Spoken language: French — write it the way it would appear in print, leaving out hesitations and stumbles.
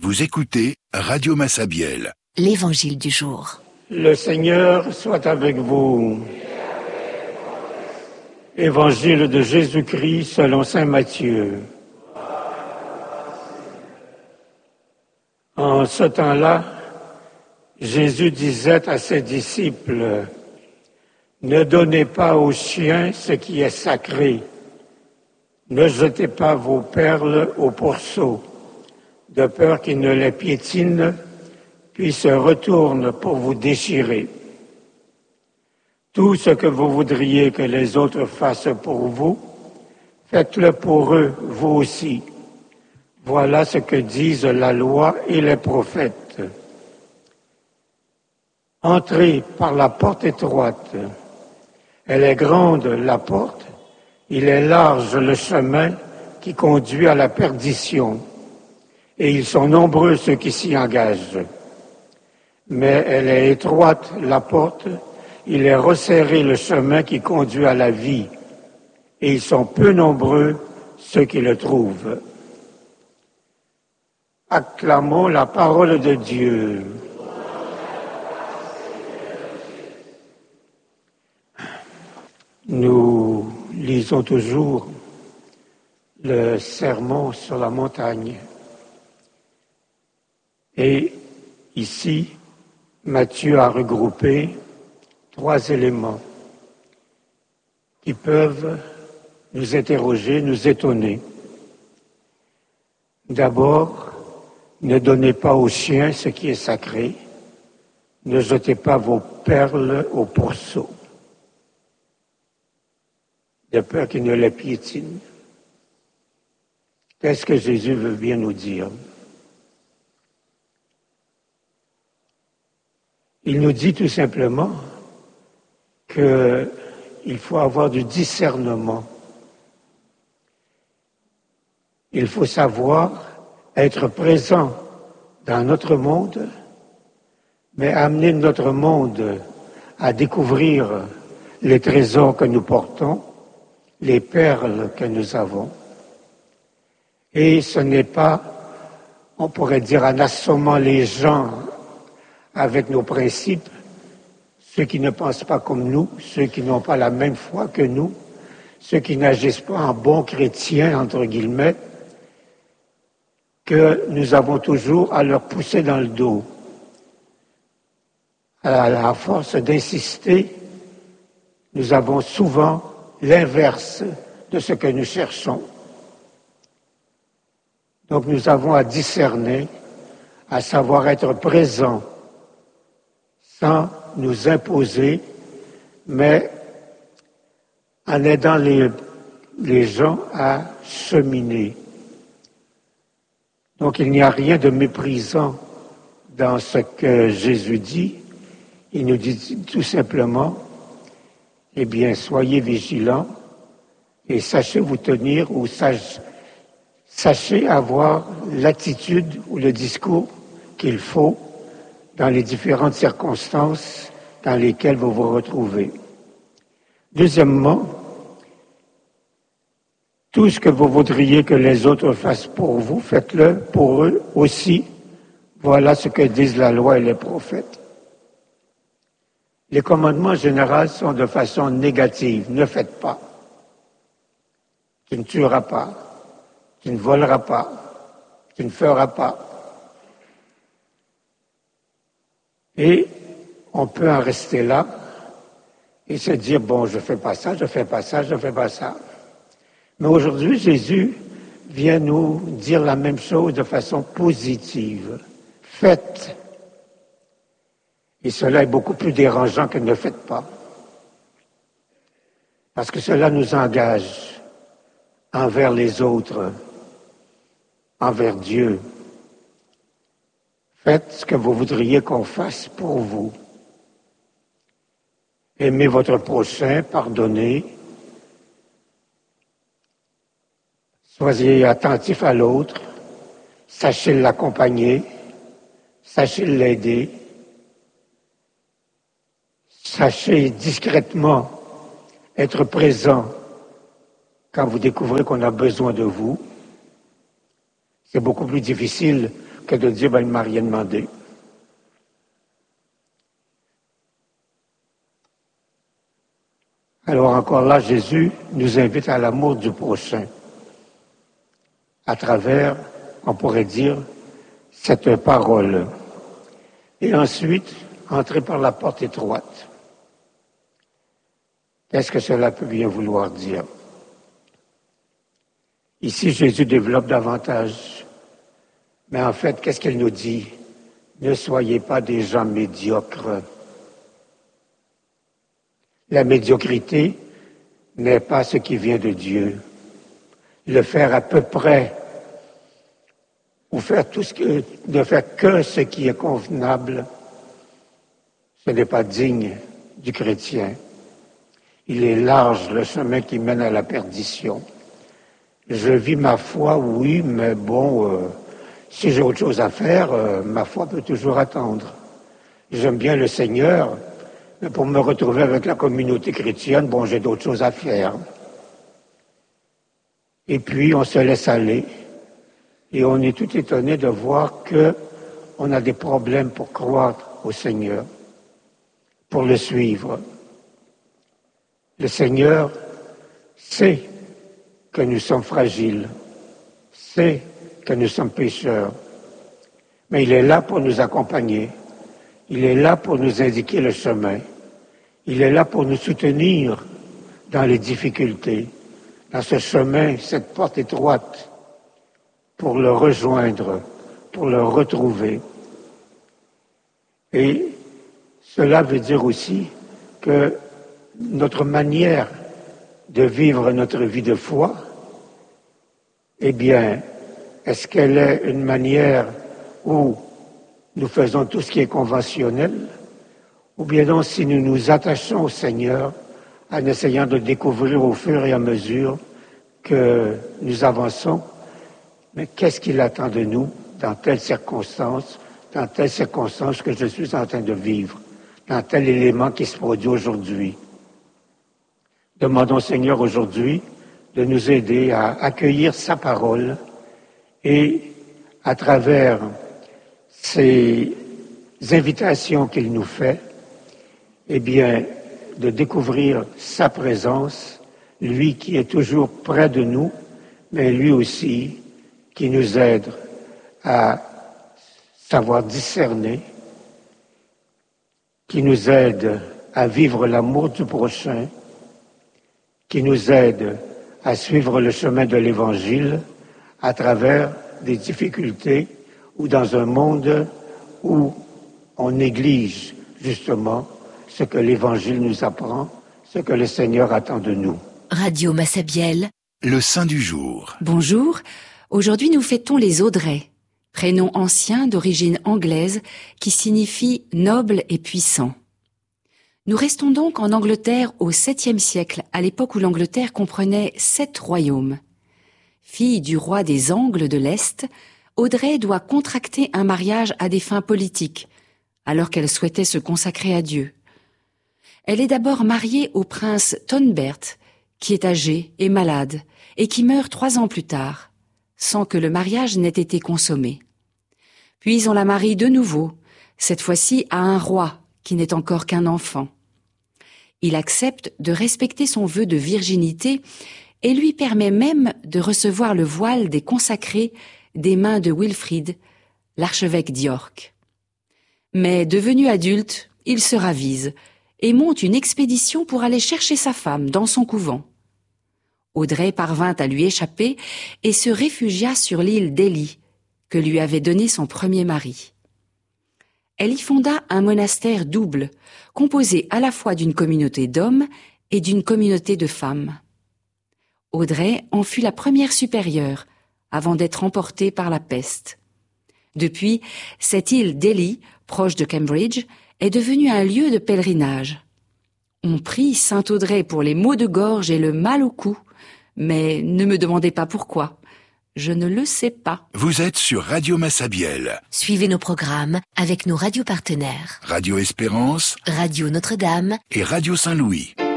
Vous écoutez Radio Massabielle. L'Évangile du jour. Le Seigneur soit avec vous. Évangile de Jésus-Christ selon saint Matthieu. En ce temps-là, Jésus disait à ses disciples, « Ne donnez pas aux chiens ce qui est sacré. Ne jetez pas vos perles aux pourceaux, de peur qu'ils ne les piétinent, puis se retournent pour vous déchirer. Tout ce que vous voudriez que les autres fassent pour vous, faites-le pour eux, vous aussi. Voilà ce que disent la loi et les prophètes. Entrez par la porte étroite. Elle est grande, la porte. Il est large le chemin qui conduit à la perdition. Et ils sont nombreux ceux qui s'y engagent. Mais elle est étroite, la porte. Il est resserré le chemin qui conduit à la vie. Et ils sont peu nombreux ceux qui le trouvent. Acclamons la parole de Dieu. Nous lisons toujours le sermon sur la montagne. Et ici, Matthieu a regroupé 3 éléments qui peuvent nous interroger, nous étonner. D'abord, ne donnez pas aux chiens ce qui est sacré. Ne jetez pas vos perles aux pourceaux, de peur qu'ils ne les piétinent. Qu'est-ce que Jésus veut bien nous dire? Il nous dit tout simplement qu'il faut avoir du discernement. Il faut savoir être présent dans notre monde, mais amener notre monde à découvrir les trésors que nous portons, les perles que nous avons. Et ce n'est pas, on pourrait dire, en assommant les gens avec nos principes, ceux qui ne pensent pas comme nous, ceux qui n'ont pas la même foi que nous, ceux qui n'agissent pas en bons chrétiens, entre guillemets, que nous avons toujours à leur pousser dans le dos. À la force d'insister, nous avons souvent l'inverse de ce que nous cherchons. Donc nous avons à discerner, à savoir être présents, sans nous imposer, mais en aidant les gens à cheminer. Donc il n'y a rien de méprisant dans ce que Jésus dit. Il nous dit tout simplement, eh bien, soyez vigilants et sachez vous tenir ou sachez avoir l'attitude ou le discours qu'il faut dans les différentes circonstances dans lesquelles vous vous retrouvez. Deuxièmement, tout ce que vous voudriez que les autres fassent pour vous, faites-le pour eux aussi. Voilà ce que disent la loi et les prophètes. Les commandements généraux sont de façon négative. Ne faites pas. Tu ne tueras pas. Tu ne voleras pas. Tu ne feras pas. Et on peut en rester là et se dire, bon, je ne fais pas ça, je ne fais pas ça, je ne fais pas ça. Mais aujourd'hui, Jésus vient nous dire la même chose de façon positive. Faites. Et cela est beaucoup plus dérangeant que ne faites pas. Parce que cela nous engage envers les autres, envers Dieu. Faites ce que vous voudriez qu'on fasse pour vous. Aimez votre prochain, pardonnez. Soyez attentifs à l'autre. Sachez l'accompagner. Sachez l'aider. Sachez discrètement être présent quand vous découvrez qu'on a besoin de vous. C'est beaucoup plus difficile que de dire, il ne m'a rien demandé. Alors encore là, Jésus nous invite à l'amour du prochain, à travers, on pourrait dire, cette parole. Et ensuite, entrer par la porte étroite. Qu'est-ce que cela peut bien vouloir dire? Ici, Jésus développe davantage. Mais en fait, qu'est-ce qu'il nous dit? Ne soyez pas des gens médiocres. La médiocrité n'est pas ce qui vient de Dieu. Le faire à peu près, ou faire ne faire que ce qui est convenable, ce n'est pas digne du chrétien. Il est large le chemin qui mène à la perdition. Je vis ma foi, oui, mais bon, si j'ai autre chose à faire, ma foi peut toujours attendre. J'aime bien le Seigneur, mais pour me retrouver avec la communauté chrétienne, bon, j'ai d'autres choses à faire. Et puis, on se laisse aller, et on est tout étonné de voir qu'on a des problèmes pour croire au Seigneur, pour le suivre. Le Seigneur sait que nous sommes fragiles, sait que nous sommes pécheurs, mais il est là pour nous accompagner, il est là pour nous indiquer le chemin, il est là pour nous soutenir dans les difficultés, dans ce chemin, cette porte étroite, pour le rejoindre, pour le retrouver. Et cela veut dire aussi que notre manière de vivre notre vie de foi, eh bien, est-ce qu'elle est une manière où nous faisons tout ce qui est conventionnel, ou bien donc si nous nous attachons au Seigneur en essayant de découvrir au fur et à mesure que nous avançons, mais qu'est-ce qu'il attend de nous dans telle circonstance que je suis en train de vivre, dans tel élément qui se produit aujourd'hui. Demandons au Seigneur aujourd'hui de nous aider à accueillir sa parole et à travers ces invitations qu'il nous fait, eh bien, de découvrir sa présence, lui qui est toujours près de nous, mais lui aussi qui nous aide à savoir discerner, qui nous aide à vivre l'amour du prochain, qui nous aide à suivre le chemin de l'Évangile à travers des difficultés ou dans un monde où on néglige justement ce que l'Évangile nous apprend, ce que le Seigneur attend de nous. Radio Massabielle, le saint du jour. Bonjour, aujourd'hui nous fêtons les Audrey, prénom ancien d'origine anglaise qui signifie noble et puissant. Nous restons donc en Angleterre au 7e siècle, à l'époque où l'Angleterre comprenait 7 royaumes. Fille du roi des Angles de l'Est, Audrey doit contracter un mariage à des fins politiques, alors qu'elle souhaitait se consacrer à Dieu. Elle est d'abord mariée au prince Tonbert, qui est âgé et malade, et qui meurt 3 ans plus tard, sans que le mariage n'ait été consommé. Puis on la marie de nouveau, cette fois-ci à un roi, qui n'est encore qu'un enfant. Il accepte de respecter son vœu de virginité et lui permet même de recevoir le voile des consacrés des mains de Wilfrid, l'archevêque d'York. Mais devenu adulte, il se ravise et monte une expédition pour aller chercher sa femme dans son couvent. Audrey parvint à lui échapper et se réfugia sur l'île d'Ely, que lui avait donnée son premier mari. Elle y fonda un monastère double, composé à la fois d'une communauté d'hommes et d'une communauté de femmes. Audrey en fut la première supérieure, avant d'être emportée par la peste. Depuis, cette île d'Ely, proche de Cambridge, est devenue un lieu de pèlerinage. On prie saint Audrey pour les maux de gorge et le mal au cou, mais ne me demandez pas pourquoi. Je ne le sais pas. Vous êtes sur Radio Massabielle. suivez nos programmes avec nos radios partenaires. Radio Espérance Radio Notre-Dame et Radio Saint-Louis.